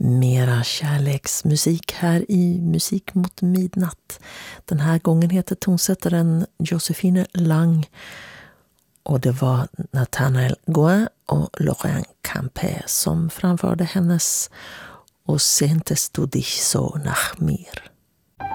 Mera kärleksmusik här i Musik mot midnatt. Den här gången heter tonsättaren Josephine Lang och det var Nathanael Gouin och Laurent Campé som framförde hennes Och sentes du dich so nach mir.